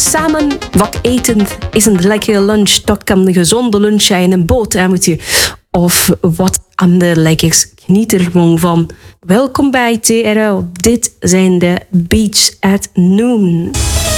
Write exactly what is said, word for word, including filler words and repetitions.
samen wat eten is een lekkere lunch. Dat kan een gezonde lunch zijn, een boterhammetje of wat ander lekkers. Geniet er gewoon van. Welkom bij T R L. Dit zijn de Beats at Noon.